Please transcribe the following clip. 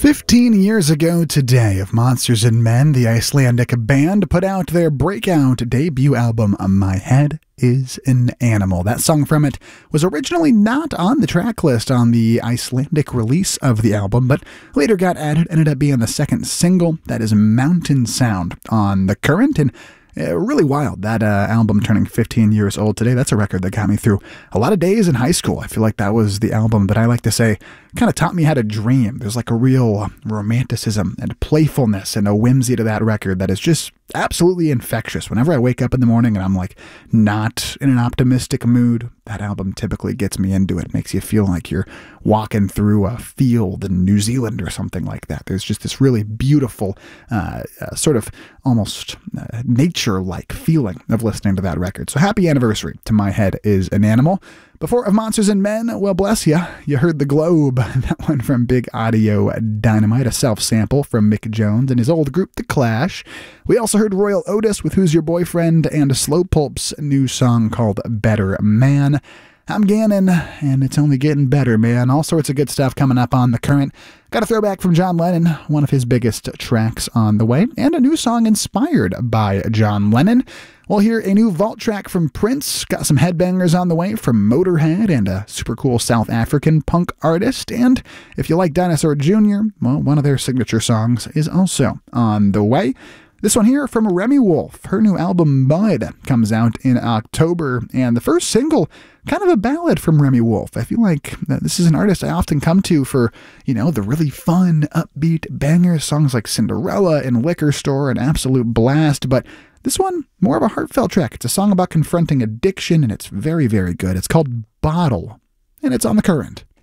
15 years ago today, of Monsters and Men, the Icelandic band put out their breakout debut album, My Head is an Animal. That song from it was originally not on the track list on the Icelandic release of the album, but later got added, ended up being the second single. That is Mountain Sound on the current, and really wild, that album turning 15 years old today. That's a record that got me through a lot of days in high school. I feel like that was the album that I like to say kind of taught me how to dream. There's like a real romanticism and playfulness and a whimsy to that record that is just absolutely infectious. Whenever I wake up in the morning and I'm like not in an optimistic mood, that album typically gets me into it. Makes you feel like you're walking through a field in New Zealand or something like that. There's just this really beautiful sort of almost nature-like feeling of listening to that record. So happy anniversary to My Head is an Animal. Before Of Monsters and Men, well, bless ya, you heard The Globe. That one from Big Audio Dynamite, a self-sample from Mick Jones and his old group, The Clash. We also heard Royal Otis with Who's Your Boyfriend and Slow Pulp's new song called Better Man. I'm Gannon, and it's only getting better, man. All sorts of good stuff coming up on the current. Got a throwback from John Lennon, one of his biggest tracks on the way, and a new song inspired by John Lennon. We'll hear a new vault track from Prince, got some headbangers on the way from Motorhead and a super cool South African punk artist, and if you like Dinosaur Jr., well, one of their signature songs is also on the way. This one here from Remy Wolf. Her new album, Mud, comes out in October, and the first single, kind of a ballad from Remy Wolf. I feel like this is an artist I often come to for, the really fun, upbeat bangers, songs like Cinderella and Liquor Store, an absolute blast, but this one, more of a heartfelt track. It's a song about confronting addiction, and it's very, very good. It's called Bottle, and it's on the current.